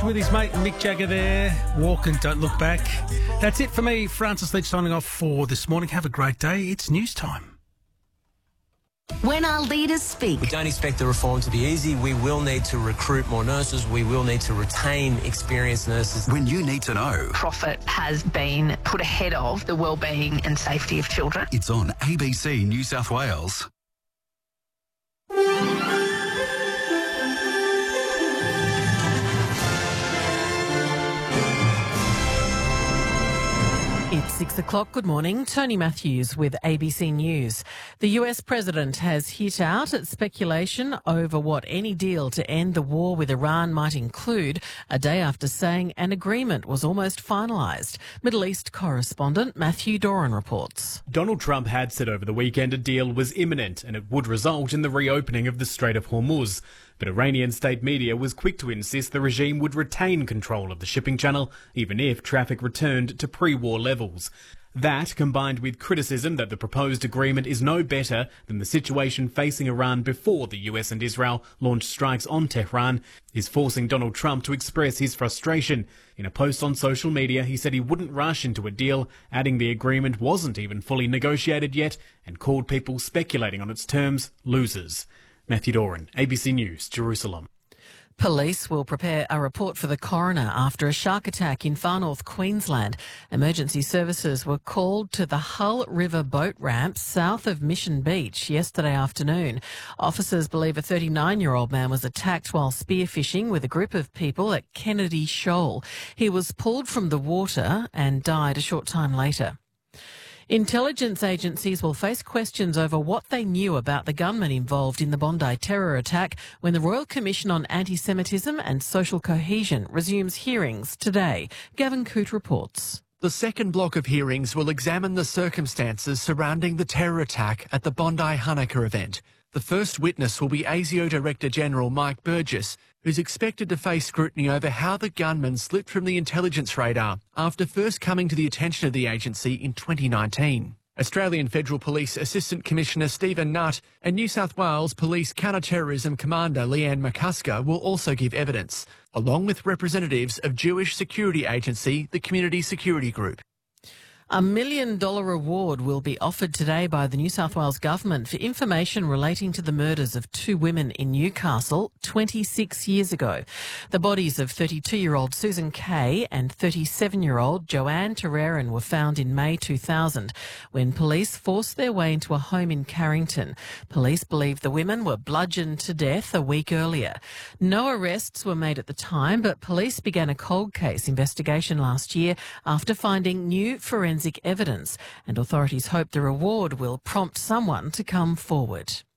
Station with his mate Mick Jagger there. Walk and don't look back. That's it for me, Francis Leach, signing off for this morning. Have a great day. It's news time. When our leaders speak. We don't expect the reform to be easy. We will need to recruit more nurses. We will need to retain experienced nurses. When you need to know. Profit has been put ahead of the wellbeing and safety of children. It's on ABC New South Wales. It's 6 o'clock. Good morning. Tony Matthews with ABC News. The US president has hit out at speculation over what any deal to end the war with Iran might include, a day after saying an agreement was almost finalised. Middle East correspondent Matthew Doran reports. Donald Trump had said over the weekend a deal was imminent and it would result in the reopening of the Strait of Hormuz. But Iranian state media was quick to insist the regime would retain control of the shipping channel, even if traffic returned to pre-war levels. That, combined with criticism that the proposed agreement is no better than the situation facing Iran before the US and Israel launched strikes on Tehran, is forcing Donald Trump to express his frustration. In a post on social media, he said he wouldn't rush into a deal, adding the agreement wasn't even fully negotiated yet, and called people speculating on its terms losers. Matthew Doran, ABC News, Jerusalem. Police will prepare a report for the coroner after a shark attack in far north Queensland. Emergency services were called to the Hull River boat ramp south of Mission Beach yesterday afternoon. Officers believe a 39-year-old man was attacked while spearfishing with a group of people at Kennedy Shoal. He was pulled from the water and died a short time later. Intelligence agencies will face questions over what they knew about the gunmen involved in the Bondi terror attack when the Royal Commission on Anti-Semitism and Social Cohesion resumes hearings today. Gavin Coote reports. The second block of hearings will examine the circumstances surrounding the terror attack at the Bondi Hanukkah event. The first witness will be ASIO Director General Mike Burgess, who's expected to face scrutiny over how the gunman slipped from the intelligence radar after first coming to the attention of the agency in 2019. Australian Federal Police Assistant Commissioner Stephen Nutt and New South Wales Police Counter-Terrorism Commander Leanne McCusker will also give evidence, along with representatives of Jewish security agency, the Community Security Group. A $1 million reward will be offered today by the New South Wales Government for information relating to the murders of two women in Newcastle 26 years ago. The bodies of 32-year-old Susan Kay and 37-year-old Joanne Terrerin were found in May 2000 when police forced their way into a home in Carrington. Police believe the women were bludgeoned to death a week earlier. No arrests were made at the time, but police began a cold case investigation last year after finding new forensic evidence, and authorities hope the reward will prompt someone to come forward.